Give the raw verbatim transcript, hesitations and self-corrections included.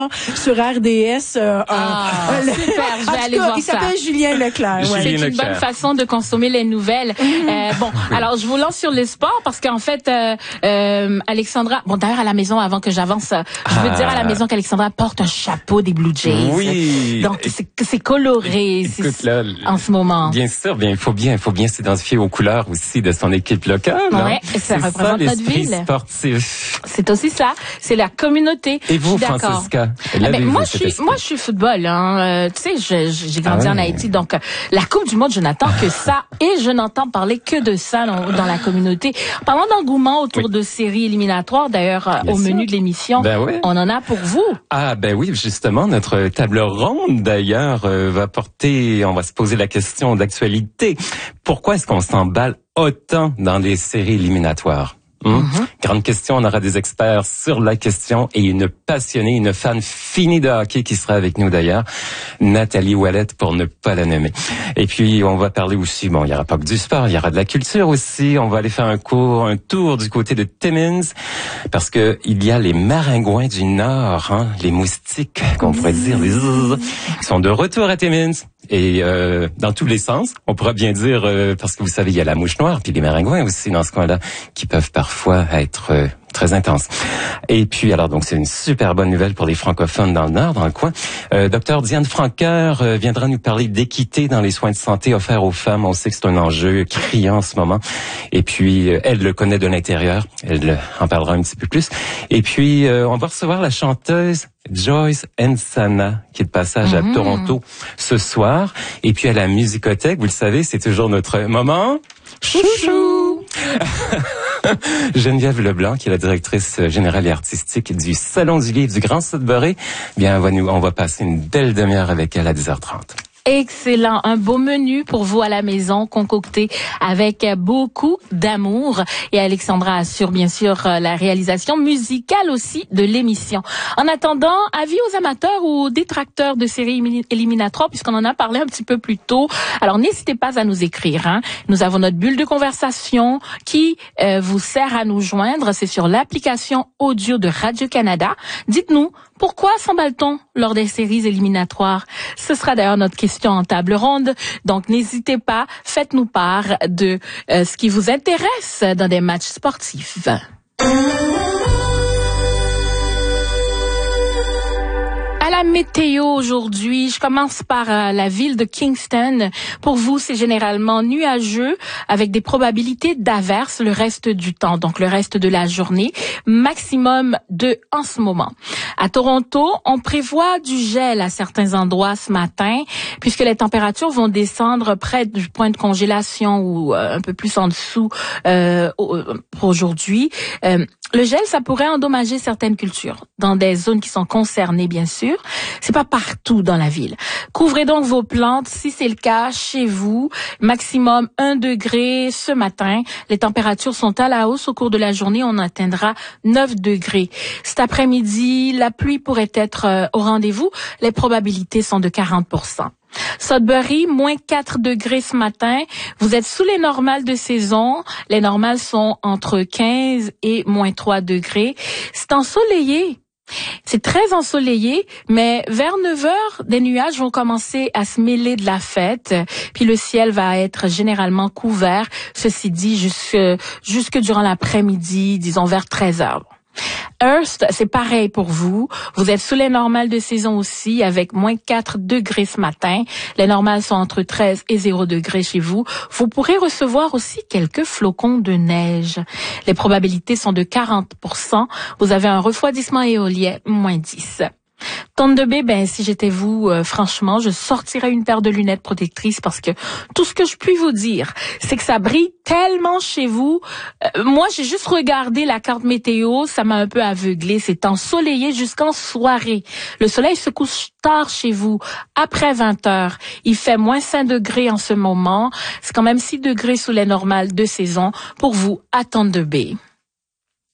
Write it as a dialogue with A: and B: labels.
A: sur R D S. Euh,
B: ah,
A: euh,
B: super, je vais aller
A: cas,
B: voir
A: il
B: ça.
A: Il s'appelle Julien Leclerc. Ouais.
B: C'est une bonne façon de consommer les nouvelles. euh, bon, alors je vous lance sur le sport parce qu'en fait, euh, euh, Alexandra, bon d'ailleurs à la maison, avant que j'avance, je veux
C: ah.
B: dire à la maison qu'Alexandra porte un chapeau des Blue Jays.
C: Oui.
B: Donc c'est, c'est coloré
C: Écoute, là,
B: en ce moment.
C: Bien sûr, bien il faut bien, il faut bien s'identifier aux couleurs aussi de son équipe locale.
B: Ouais,
C: hein.
B: ça
C: c'est
B: représente
C: ça,
B: notre ville.
C: Sportif.
B: C'est aussi ça, c'est la communauté.
C: Et vous,
B: je suis
C: Francisca?
B: Ah ben, moi, je suis, moi, je suis football. Hein. Euh, tu sais, je, j'ai grandi ah ouais. en Haïti, donc euh, la Coupe du Monde, je n'attends que ça, et je n'entends parler que de ça dans, dans la communauté. Parlant d'engouement autour oui. de séries éliminatoires, d'ailleurs, euh, au sûr. menu de l'émission,
C: ben oui.
B: on en a pour vous.
C: Ah ben oui, justement, notre table ronde, d'ailleurs, euh, va porter, on va se poser la question d'actualité. Pourquoi est-ce qu'on s'emballe autant dans les séries éliminatoires? Hum? Mm-hmm. Grande question, on aura des experts sur la question et une passionnée, une fan finie de hockey qui sera avec nous d'ailleurs, Nathalie Ouellette pour ne pas la nommer. Et puis on va parler aussi, bon, il y aura pas que du sport, il y aura de la culture aussi. On va aller faire un cours, un tour du côté de Timmins parce que il y a les maringouins du Nord, hein, les moustiques, qu'on pourrait dire, les zzz, qui sont de retour à Timmins. Et euh, dans tous les sens, on pourra bien dire, euh, parce que vous savez, il y a la mouche noire, puis les maringouins aussi dans ce coin-là, qui peuvent parfois être euh, très intenses. Et puis, alors, donc, c'est une super bonne nouvelle pour les francophones dans le Nord, dans le coin. Euh, Docteur Diane Franqueur euh, viendra nous parler d'équité dans les soins de santé offerts aux femmes. On sait que c'est un enjeu criant en ce moment. Et puis, euh, elle le connaît de l'intérieur. Elle en parlera un petit peu plus. Et puis, euh, on va recevoir la chanteuse Joyce Nsana, qui est de passage à mmh. Toronto ce soir. Et puis à la Musicothèque, vous le savez, c'est toujours notre moment chouchou. Geneviève Leblanc, qui est la directrice générale et artistique du Salon du Livre du Grand Sudbury, bien, on va, nous, on va passer une belle demi-heure avec elle à dix heures trente.
B: Excellent, un beau menu pour vous à la maison, concocté avec beaucoup d'amour. Et Alexandra assure bien sûr la réalisation musicale aussi de l'émission. En attendant, avis aux amateurs ou aux détracteurs de séries éliminatoires, puisqu'on en a parlé un petit peu plus tôt. Alors n'hésitez pas à nous écrire. Hein. Nous avons notre bulle de conversation qui euh, vous sert à nous joindre. C'est sur l'application audio de Radio-Canada. Dites-nous, pourquoi s'emballe-t-on lors des séries éliminatoires? Ce sera d'ailleurs notre question en table ronde. Donc, n'hésitez pas, faites-nous part de euh, ce qui vous intéresse dans des matchs sportifs. La météo aujourd'hui, je commence par euh, la ville de Kingston. Pour vous, c'est généralement nuageux avec des probabilités d'averses le reste du temps, donc le reste de la journée, maximum de en ce moment. À Toronto, on prévoit du gel à certains endroits ce matin puisque les températures vont descendre près du point de congélation ou euh, un peu plus en dessous euh, pour aujourd'hui. Euh, le gel, ça pourrait endommager certaines cultures dans des zones qui sont concernées, bien sûr. C'est pas partout dans la ville. Couvrez donc vos plantes si c'est le cas chez vous. Maximum un degré ce matin. Les températures sont à la hausse au cours de la journée. On atteindra neuf degrés. Cet après-midi, la pluie pourrait être euh, au rendez-vous. Les probabilités sont de quarante pour cent. Sudbury, moins quatre degrés ce matin. Vous êtes sous les normales de saison. Les normales sont entre quinze et moins trois degrés. C'est ensoleillé. C'est très ensoleillé, mais vers neuf heures, des nuages vont commencer à se mêler de la fête, puis le ciel va être généralement couvert, ceci dit, jusque, jusque durant l'après-midi, disons vers treize heures. Hearst, c'est pareil pour vous. Vous êtes sous les normales de saison aussi, avec moins quatre degrés ce matin. Les normales sont entre treize et zéro degrés chez vous. Vous pourrez recevoir aussi quelques flocons de neige. Les probabilités sont de quarante pour cent. Vous avez un refroidissement éolien, moins dix. Thunder Bay, ben si j'étais vous, euh, franchement, je sortirais une paire de lunettes protectrices parce que tout ce que je puis vous dire, c'est que ça brille tellement chez vous. Euh, moi, j'ai juste regardé la carte météo, ça m'a un peu aveuglé. C'est ensoleillé jusqu'en soirée. Le soleil se couche tard chez vous, après vingt heures. Il fait moins cinq degrés en ce moment. C'est quand même six degrés sous les normales de saison pour vous à Thunder Bay.